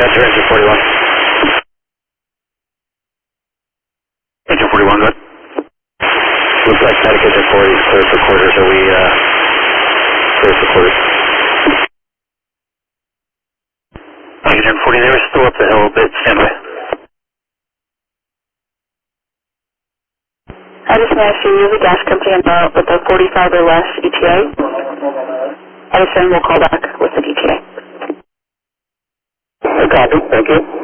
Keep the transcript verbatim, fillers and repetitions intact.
Roger, engine forty-one. Engine forty-one, good. Looks like static engine forty is clear for quarters. Are we uh, clear for quarters? Engine forty, they were still up the hill a bit. Stand by. I just managed to use the gas company and uh, with the forty-five or less E T A. I just we'll call back with the E T A. Copy, thank you.